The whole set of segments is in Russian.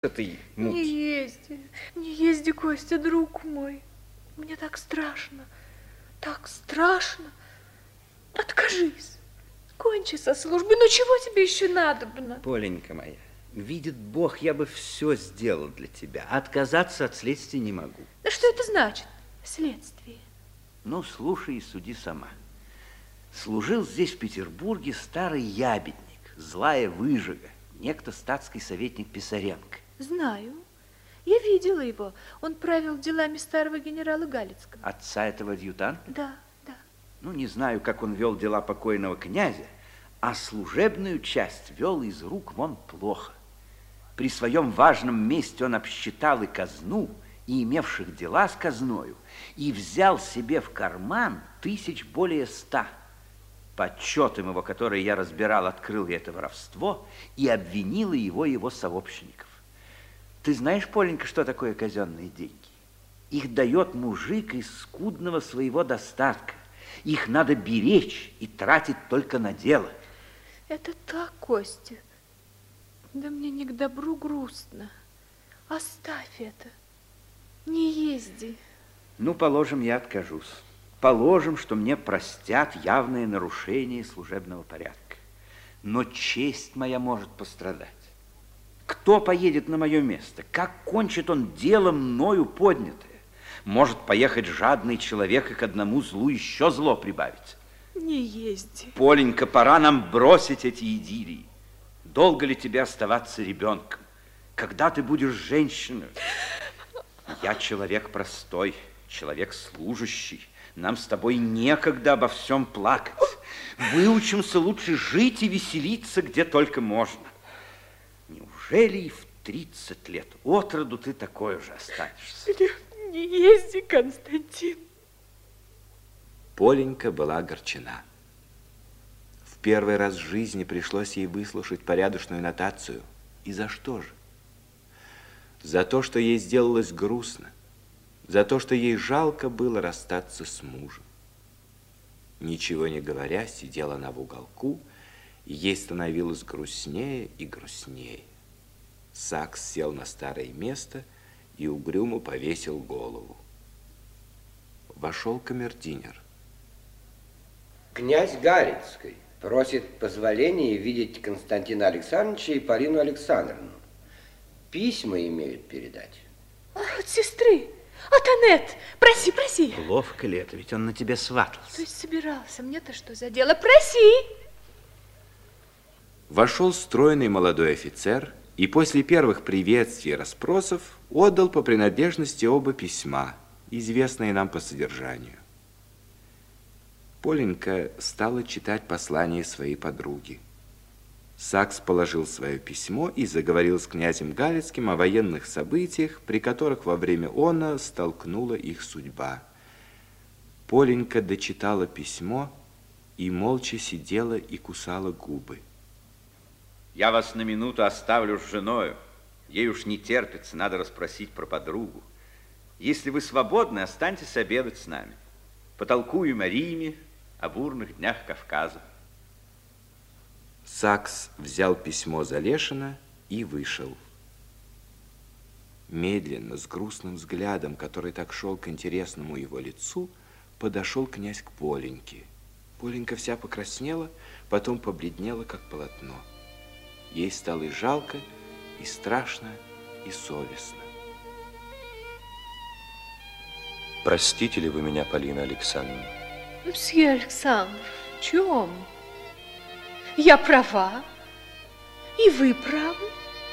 этой муки. Не езди, Костя, друг мой. Мне так страшно, так страшно. Откажись, кончи со службы. Ну, чего тебе еще надобно? Поленька моя, видит Бог, я бы все сделал для тебя. Отказаться от следствия не могу. Да что это значит, следствие? Ну, слушай и суди сама. Служил здесь, в Петербурге, старый ябедник, злая выжига, некто статский советник Писаренко. Знаю. Я видела его. Он правил делами старого генерала Галицкого. Отца этого адъютанта? Да, да. Ну, не знаю, как он вел дела покойного князя, а служебную часть вел из рук вон плохо. При своем важном месте он обсчитал и казну, и имевших дела с казною, и взял себе в карман более 100. По отчетам его, которые я разбирал, открыл я это воровство и обвинила его сообщников. Ты знаешь, Поленька, что такое казенные деньги? Их дает мужик из скудного своего достатка. Их надо беречь и тратить только на дело. Это так, Костя. Да мне не к добру грустно. Оставь это. Не езди. Ну, положим, я откажусь. Положим, что мне простят явное нарушение служебного порядка. Но честь моя может пострадать. Кто поедет на мое место? Как кончит он дело мною поднятое? Может поехать жадный человек и к одному злу еще зло прибавить. Не езди. Поленька, пора нам бросить эти идиллии. Долго ли тебе оставаться ребенком? Когда ты будешь женщиной? Я человек простой, человек служащий. Нам с тобой некогда обо всем плакать. Выучимся лучше жить и веселиться, где только можно. Неужели и в 30 лет от роду ты такой же останешься? Не езди, Константин. Поленька была огорчена. В первый раз в жизни пришлось ей выслушать порядочную нотацию. И за что же? За то, что ей сделалось грустно. За то, что ей жалко было расстаться с мужем. Ничего не говоря, сидела она в уголку, и ей становилось грустнее и грустнее. Сакс сел на старое место и угрюмо повесил голову. Вошел камердинер. Князь Галицкий просит позволения видеть Константина Александровича и Полину Александровну. Письма имеют передать. От сестры, от Анет. Проси, проси. Ловко ли это, ведь он на тебя сватался. То есть собирался, мне-то что за дело? Проси. Вошел стройный молодой офицер и после первых приветствий и расспросов отдал по принадлежности оба письма, известные нам по содержанию. Поленька стала читать послание своей подруги. Сакс положил свое письмо и заговорил с князем Галицким о военных событиях, при которых во время оно столкнула их судьба. Поленька дочитала письмо и молча сидела и кусала губы. Я вас на минуту оставлю с женою. Ей уж не терпится, надо расспросить про подругу. Если вы свободны, останьтесь обедать с нами. Потолкуем о Риме, о бурных днях Кавказа. Сакс взял письмо Залешина и вышел. Медленно, с грустным взглядом, который так шел к интересному его лицу, подошел князь к Поленьке. Поленька вся покраснела, потом побледнела, как полотно. Ей стало и жалко, и страшно, и совестно. Простите ли вы меня, Полина Александровна? Мсье Александр, в чем? Я права, и вы правы.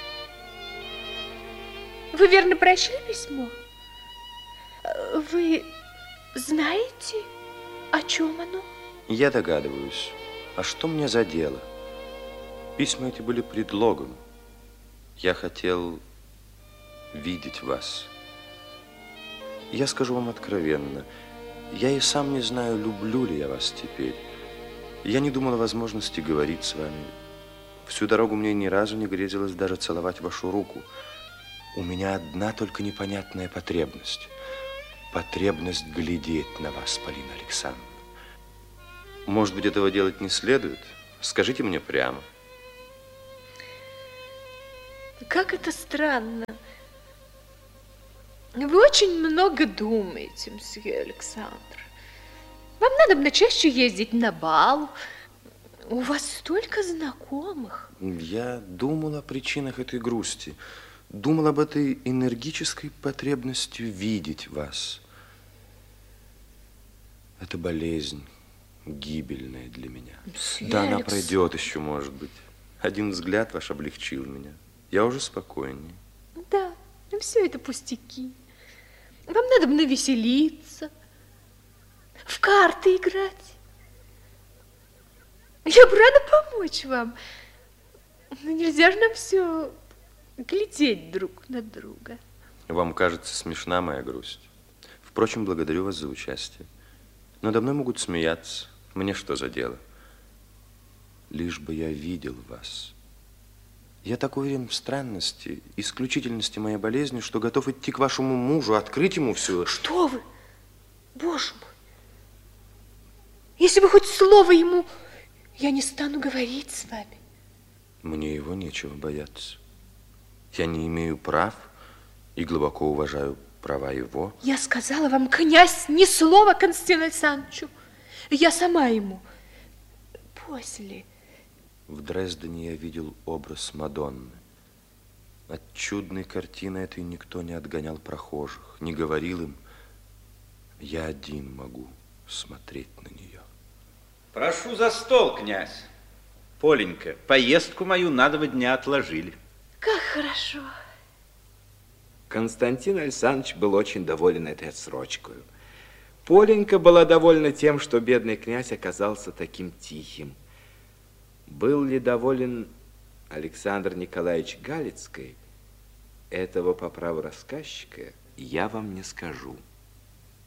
Вы верно прочли письмо? Вы знаете, о чем оно? Я догадываюсь. А что мне за дело? Письма эти были предлогом. Я хотел видеть вас. Я скажу вам откровенно, я и сам не знаю, люблю ли я вас теперь. Я не думал о возможности говорить с вами. Всю дорогу мне ни разу не грезилось даже целовать вашу руку. У меня одна только непонятная потребность. Потребность глядеть на вас, Полина Александровна. Может быть, этого делать не следует? Скажите мне прямо. Как это странно. Вы очень много думаете, мсье Александр. Вам надо чаще ездить на бал. У вас столько знакомых. Я думал о причинах этой грусти. Думал об этой энергической потребности видеть вас. Это болезнь гибельная для меня. Да, она пройдет еще, может быть. Один взгляд ваш облегчил меня. Я уже спокойнее. Да, все это пустяки. Вам надо навеселиться, в карты играть. Я бы рада помочь вам. Но нельзя же нам все глядеть друг на друга. Вам кажется смешна моя грусть. Впрочем, благодарю вас за участие. Надо мной могут смеяться. Мне что за дело? Лишь бы я видел вас. Я так уверен в странности, исключительности моей болезни, что готов идти к вашему мужу, открыть ему все. Что вы? Боже мой! Если вы хоть слово ему, я не стану говорить с вами. Мне его нечего бояться. Я не имею прав и глубоко уважаю права его. Я сказала вам, князь, ни слова Константину Александровичу. Я сама ему. После. В Дрездене я видел образ Мадонны. От чудной картины этой никто не отгонял прохожих, не говорил им, я один могу смотреть на нее. Прошу за стол, князь. Поленька, поездку мою на 2 дня отложили. Как хорошо. Константин Александрович был очень доволен этой отсрочкой. Поленька была довольна тем, что бедный князь оказался таким тихим. Был ли доволен Александр Николаевич Галицкий, этого по праву рассказчика я вам не скажу.